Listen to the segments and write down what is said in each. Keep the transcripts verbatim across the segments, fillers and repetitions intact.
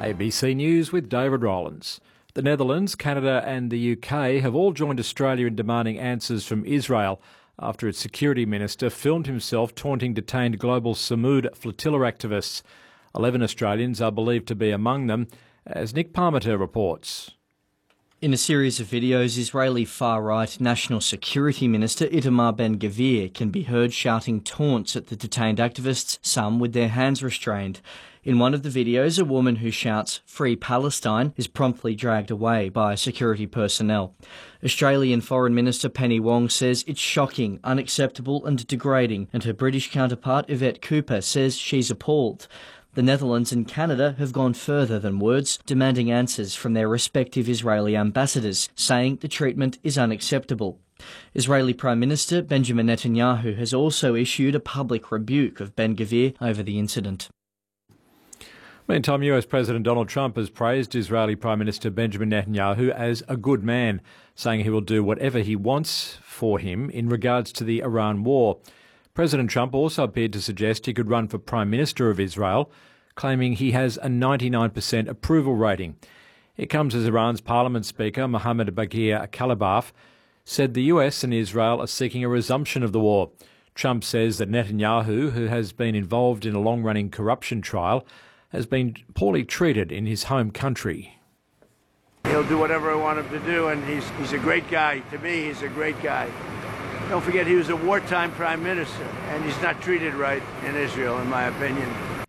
A B C News with David Rowlands. The Netherlands, Canada and the U K have all joined Australia in demanding answers from Israel after its security minister filmed himself taunting detained global Samud flotilla activists. Eleven Australians are believed to be among them, as Nick Parmenter reports. In a series of videos, Israeli far-right National Security Minister Itamar Ben-Gvir can be heard shouting taunts at the detained activists, some with their hands restrained. In one of the videos, a woman who shouts, "Free Palestine," is promptly dragged away by security personnel. Australian Foreign Minister Penny Wong says it's shocking, unacceptable and degrading, and her British counterpart Yvette Cooper says she's appalled. The Netherlands and Canada have gone further than words, demanding answers from their respective Israeli ambassadors, saying the treatment is unacceptable. Israeli Prime Minister Benjamin Netanyahu has also issued a public rebuke of Ben-Gvir over the incident. Meantime, U S President Donald Trump has praised Israeli Prime Minister Benjamin Netanyahu as a good man, saying he will do whatever he wants for him in regards to the Iran war. President Trump also appeared to suggest he could run for Prime Minister of Israel, claiming he has a ninety-nine percent approval rating. It comes as Iran's Parliament Speaker Mohammad Bagher Kalibaf said the U S and Israel are seeking a resumption of the war. Trump says that Netanyahu, who has been involved in a long-running corruption trial, has been poorly treated in his home country. He'll do whatever I want him to do, and he's, he's a great guy. To me, he's a great guy. Don't forget, he was a wartime prime minister, and he's not treated right in Israel, in my opinion.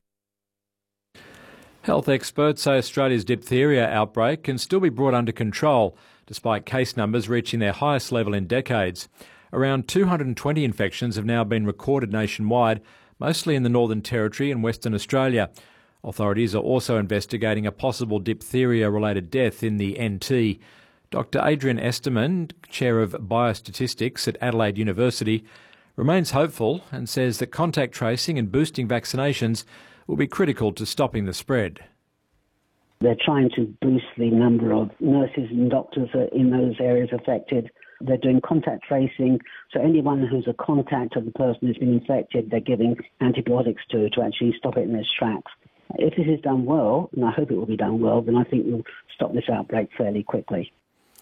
Health experts say Australia's diphtheria outbreak can still be brought under control, despite case numbers reaching their highest level in decades. Around two hundred twenty infections have now been recorded nationwide, mostly in the Northern Territory and Western Australia. Authorities are also investigating a possible diphtheria-related death in the N T. Doctor Adrian Esterman, Chair of Biostatistics at Adelaide University, remains hopeful and says that contact tracing and boosting vaccinations will be critical to stopping the spread. They're trying to boost the number of nurses and doctors in those areas affected. They're doing contact tracing, so anyone who's a contact of the person who's been infected, they're giving antibiotics to to actually stop it in its tracks. If this is done well, and I hope it will be done well, then I think we'll stop this outbreak fairly quickly.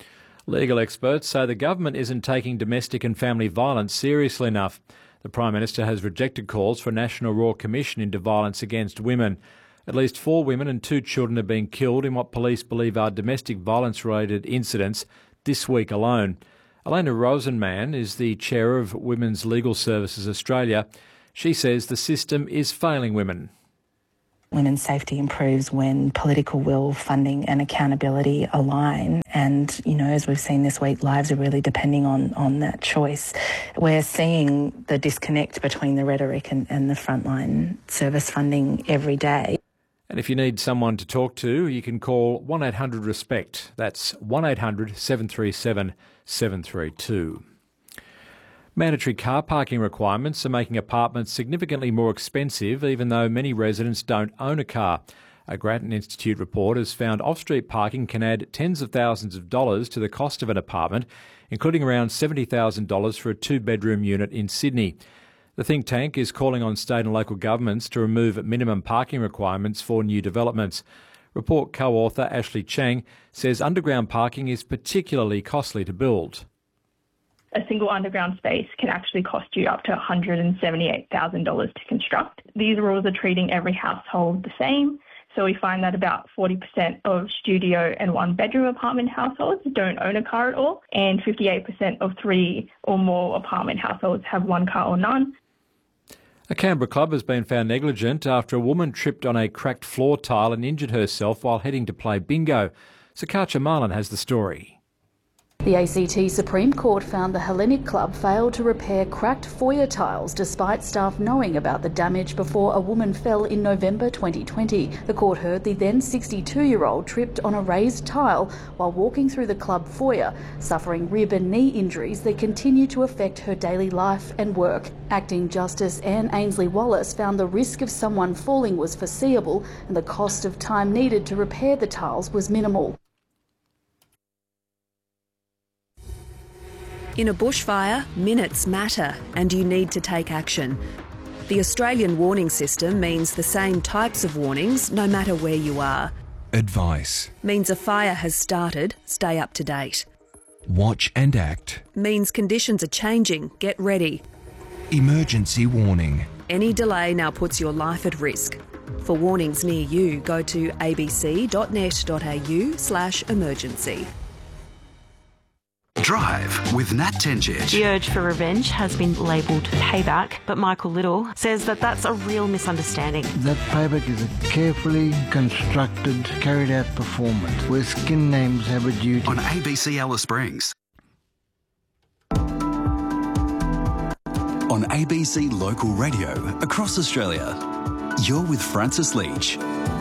Legal experts say the government isn't taking domestic and family violence seriously enough. The Prime Minister has rejected calls for a National Royal Commission into violence against women. At least four women and two children have been killed in what police believe are domestic violence-related incidents this week alone. Elena Rosenman is the chair of Women's Legal Services Australia. She says the system is failing women. Women's safety improves when political will, funding and accountability align. And, you know, as we've seen this week, lives are really depending on, on that choice. We're seeing the disconnect between the rhetoric and, and the frontline service funding every day. And if you need someone to talk to, you can call one eight hundred RESPECT. That's one eight hundred seven three seven seven three two. Mandatory car parking requirements are making apartments significantly more expensive, even though many residents don't own a car. A Grattan Institute report has found off-street parking can add tens of thousands of dollars to the cost of an apartment, including around seventy thousand dollars for a two-bedroom unit in Sydney. The think tank is calling on state and local governments to remove minimum parking requirements for new developments. Report co-author Ashley Chang says underground parking is particularly costly to build. A single underground space can actually cost you up to one hundred seventy-eight thousand dollars to construct. These rules are treating every household the same, so we find that about forty percent of studio and one-bedroom apartment households don't own a car at all, and fifty-eight percent of three or more apartment households have one car or none. A Canberra club has been found negligent after a woman tripped on a cracked floor tile and injured herself while heading to play bingo. Sakacha Marlin has the story. The A C T Supreme Court found the Hellenic Club failed to repair cracked foyer tiles despite staff knowing about the damage before a woman fell in November twenty twenty. The court heard the then sixty-two-year-old tripped on a raised tile while walking through the club foyer, suffering rib and knee injuries that continue to affect her daily life and work. Acting Justice Anne Ainsley-Wallace found the risk of someone falling was foreseeable and the cost of time needed to repair the tiles was minimal. In a bushfire, minutes matter and you need to take action. The Australian warning system means the same types of warnings no matter where you are. Advice. Means a fire has started, stay up to date. Watch and act. Means conditions are changing, get ready. Emergency warning. Any delay now puts your life at risk. For warnings near you, go to abc.net.au slash emergency. Drive with Nat Tenjic. The urge for revenge has been labelled payback, but Michael Little says that that's a real misunderstanding. That payback is a carefully constructed, carried out performance where skin names have a duty. On A B C Alice Springs. On A B C Local Radio across Australia. You're with Francis Leach.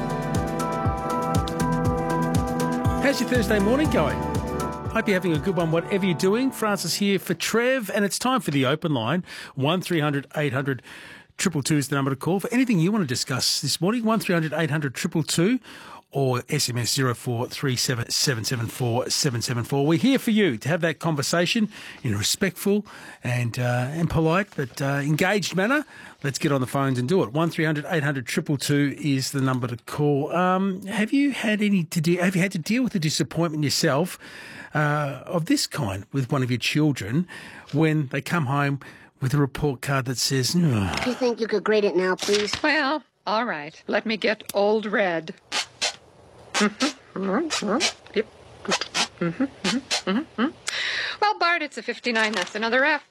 How's your Thursday morning going? Hope you're having a good one, whatever you're doing. Francis here for Trev, and it's time for the open line. one three hundred eight hundred two two two is the number to call for anything you want to discuss this morning. one three hundred eight hundred two two two or S M S zero four three seven seven seven four seven seven four. We're here for you to have that conversation in a respectful and uh, and polite but uh, engaged manner. Let's get on the phones and do it. one three hundred eight hundred two two two is the number to call. Um, have you had any to de- have you had to deal with the disappointment yourself uh, of this kind with one of your children when they come home with a report card that says, no. Do you think you could grade it now, please? Well, all right. Let me get Old Red. Well, Bart, it's a fifty-nine. That's another F.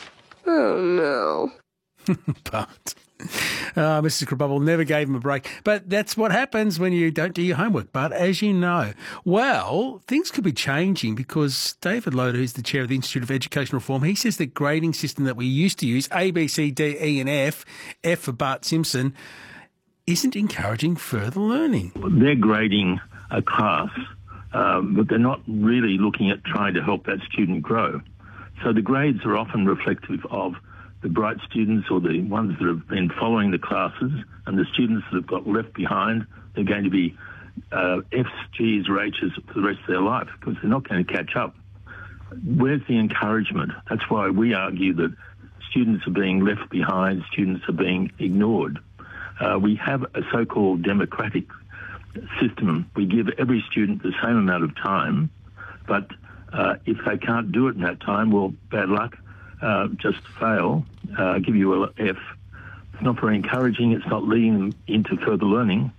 Oh, no. But uh, Missus Crabubble never gave him a break. But that's what happens when you don't do your homework. But as you know, well, things could be changing because David Loader, who's the chair of the Institute of Education Reform, he says the grading system that we used to use, A, B, C, D, E and F, F for Bart Simpson, isn't encouraging further learning. They're grading a class, um, but they're not really looking at trying to help that student grow. So the grades are often reflective of the bright students or the ones that have been following the classes, and the students that have got left behind, they're going to be uh, F's, G's or H's for the rest of their life because they're not going to catch up. Where's the encouragement? That's why we argue that students are being left behind, students are being ignored. Uh, we have a so-called democratic system. We give every student the same amount of time, but uh, if they can't do it in that time, well, bad luck, uh, just fail, uh, give you a F. It's not very encouraging. It's not leading them into further learning.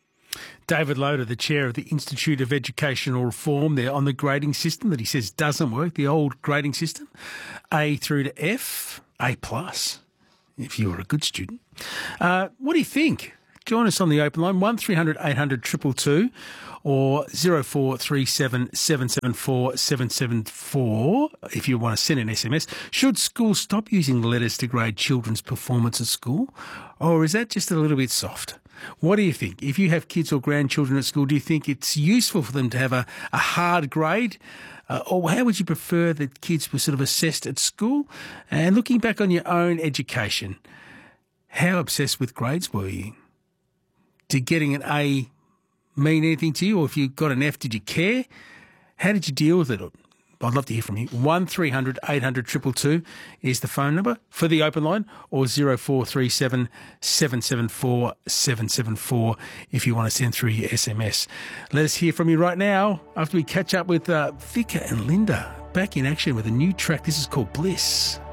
David Loader, the chair of the Institute of Educational Reform, there on the grading system that he says doesn't work, the old grading system, A through to F, A plus, if you were a good student. Uh, what do you think? Join us on the open line, one three hundred eight hundred two two two or zero four three seven seven seven four seven seven four if you want to send an S M S. Should schools stop using letters to grade children's performance at school, or is that just a little bit soft? What do you think? If you have kids or grandchildren at school, do you think it's useful for them to have a, a hard grade? Uh, or how would you prefer that kids were sort of assessed at school? And looking back on your own education, how obsessed with grades were you? Did getting an A mean anything to you? Or if you got an F, did you care? How did you deal with it? I'd love to hear from you. one three hundred eight hundred two two two is the phone number for the open line, or zero four three seven seven seven four seven seven four if you want to send through your S M S. Let us hear from you right now after we catch up with uh, Vika and Linda back in action with a new track. This is called Bliss.